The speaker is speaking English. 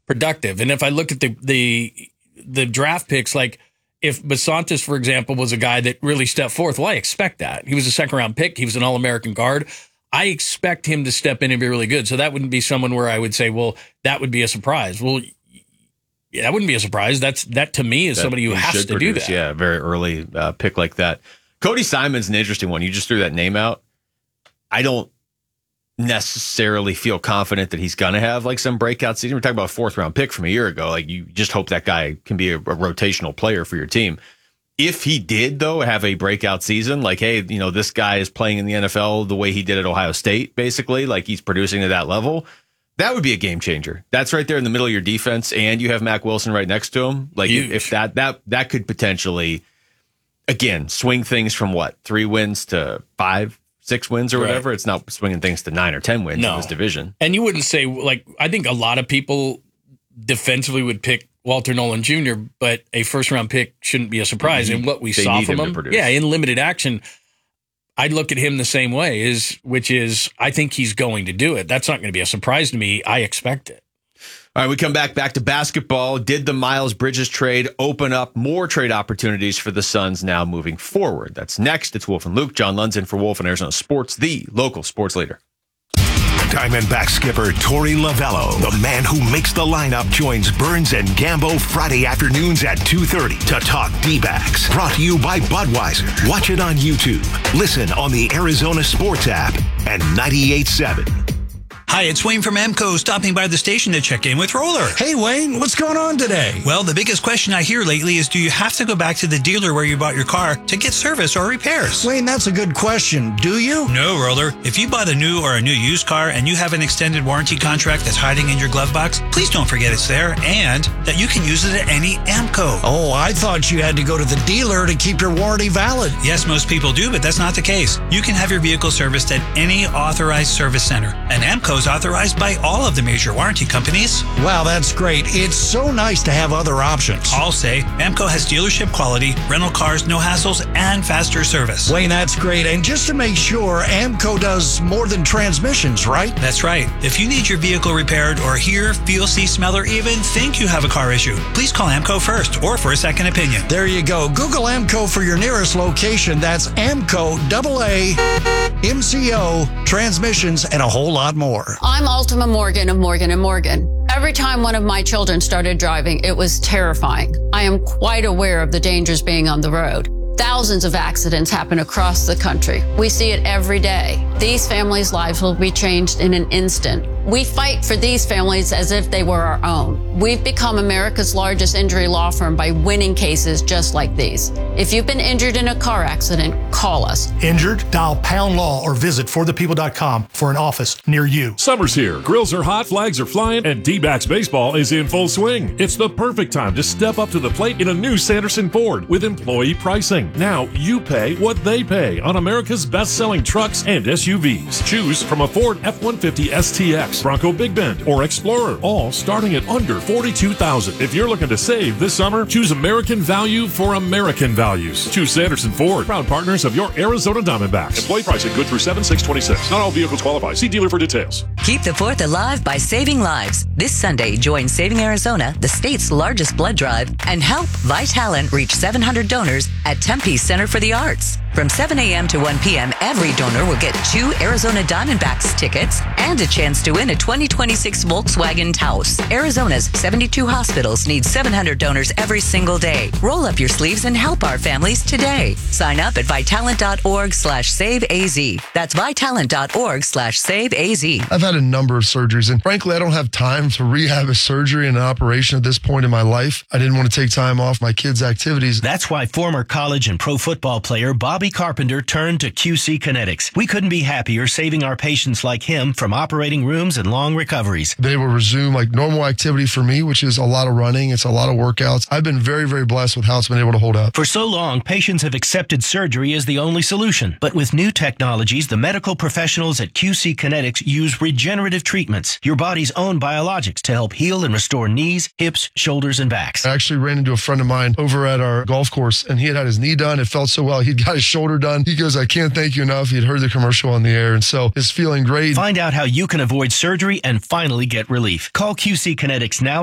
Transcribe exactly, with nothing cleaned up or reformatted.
productive. And if I look at the the the draft picks, like if Basantis, for example, was a guy that really stepped forth, well, I expect that. He was a second round pick. He was an All-American guard. I expect him to step in and be really good. So that wouldn't be someone where I would say, well, that would be a surprise. Well, yeah, that wouldn't be a surprise. That's that to me is that somebody who has to produce, do that. Yeah, very early uh, pick like that. Cody Simon's an interesting one. You just threw that name out. I don't necessarily feel confident that he's going to have like some breakout season. We're talking about a fourth round pick from a year ago. Like you just hope that guy can be a, a rotational player for your team. If he did though have a breakout season, like, hey, you know, this guy is playing in the N F L the way he did at Ohio State, basically, like he's producing at that level, that would be a game changer. That's right there in the middle of your defense. And you have Mack Wilson right next to him. Like if, if that, that, that could potentially, again, swing things from what, three wins to five, six wins or whatever. Right. It's not swinging things to nine or ten wins no. in this division. And you wouldn't say, like, I think a lot of people defensively would pick Walter Nolan Junior, but a first-round pick shouldn't be a surprise. Mm-hmm. And what we they saw from him, him, yeah, in limited action, I'd look at him the same way, is which is I think he's going to do it. That's not going to be a surprise to me. I expect it. All right, we come back back to basketball. Did the Miles Bridges trade open up more trade opportunities for the Suns now moving forward? That's next. It's Wolf and Luke. John Lund's in for Wolf and Arizona Sports, the local sports leader. Diamondback skipper Torey Lovello, the man who makes the lineup, joins Burns and Gambo Friday afternoons at two thirty to talk D-backs. Brought to you by Budweiser. Watch it on YouTube. Listen on the Arizona Sports app and ninety-eight point seven. Hi, it's Wayne from Amco, stopping by the station to check in with Roller. Hey, Wayne, what's going on today? Well, the biggest question I hear lately is, do you have to go back to the dealer where you bought your car to get service or repairs? Wayne, that's a good question. Do you? No, Roller. If you bought a new or a new used car and you have an extended warranty contract that's hiding in your glove box, please don't forget it's there and that you can use it at any Amco. Oh, I thought you had to go to the dealer to keep your warranty valid. Yes, most people do, but that's not the case. You can have your vehicle serviced at any authorized service center, and Amco is authorized by all of the major warranty companies. Wow, that's great. It's so nice to have other options. I'll say Amco has dealership quality, rental cars, no hassles, and faster service. Wayne, that's great. And just to make sure, Amco does more than transmissions, right? That's right. If you need your vehicle repaired or hear, feel, see, smell, or even think you have a car issue, please call Amco first or for a second opinion. There you go. Google Amco for your nearest location. That's Amco, double A, M C O, transmissions, and a whole lot more. I'm Ultima Morgan of Morgan and Morgan. Every time one of my children started driving, it was terrifying. I am quite aware of the dangers being on the road. Thousands of accidents happen across the country. We see it every day. These families' lives will be changed in an instant. We fight for these families as if they were our own. We've become America's largest injury law firm by winning cases just like these. If you've been injured in a car accident, call us. Injured? Dial pound law or visit for the people dot com for an office near you. Summer's here. Grills are hot, flags are flying, and D-backs baseball is in full swing. It's the perfect time to step up to the plate in a new Sanderson Ford with employee pricing. Now you pay what they pay on America's best-selling trucks and S U Vs. Choose from a Ford F one fifty S T X, Bronco Big Bend, or Explorer, all starting at under forty-two thousand dollars. If you're looking to save this summer, choose American value for American values. Choose Sanderson Ford, proud partners of your Arizona Diamondbacks. Employee pricing good through seven six twenty-six. Not all vehicles qualify. See dealer for details. Keep the fourth alive by saving lives. This Sunday, join Saving Arizona, the state's largest blood drive, and help Vitalant reach seven hundred donors at Tempe Center for the Arts. From seven a.m. to one p.m., every donor will get two Arizona Diamondbacks tickets and a chance to win a twenty twenty-six Volkswagen Taos. Arizona's seventy-two hospitals need seven hundred donors every single day. Roll up your sleeves and help our families today. Sign up at Vitalant.org slash save AZ. That's Vitalant.org slash save AZ. I've had a number of surgeries, and frankly, I don't have time to rehab a surgery and an operation at this point in my life. I didn't want to take time off my kids' activities. That's why former college and pro football player Bobby Carpenter turned to Q C Kinetics. We couldn't be happier saving our patients like him from operating rooms and long recoveries. Been able to resume like normal activity for me, which is a lot of running. It's a lot of workouts. I've been very, very blessed with how it's been able to hold up. For so long, patients have accepted surgery as the only solution. But with new technologies, the medical professionals at Q C Kinetics use regenerative treatments, your body's own biologics, to help heal and restore knees, hips, shoulders, and backs. I actually ran into a friend of mine over at our golf course, and he had had his knee done. It felt so well. He'd got his shoulder done. He goes, I can't thank you enough. He'd heard the commercial on the air, and so it's feeling great. Find out how you can avoid surgery and finally get relief. Call Q C Kinetics now